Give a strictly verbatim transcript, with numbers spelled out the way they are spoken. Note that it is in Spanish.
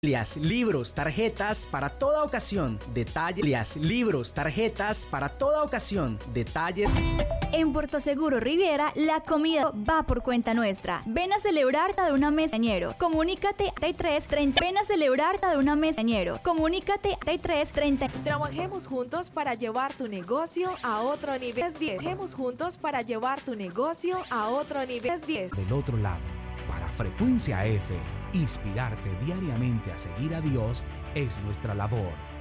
Libros, tarjetas para toda ocasión. Detalles, libros, tarjetas para toda ocasión. Detalles. En Puerto Seguro Riviera, la comida va por cuenta nuestra. Ven a celebrar cada una mesa añero. Comunícate a tres treinta. Ven a celebrar cada una mesa añero. Comunícate a tres treinta. Trabajemos juntos para llevar tu negocio a otro nivel. diez. Trabajemos juntos para llevar tu negocio a otro nivel. diez. Del otro lado, para Frecuencia F, inspirarte diariamente a seguir a Dios es nuestra labor.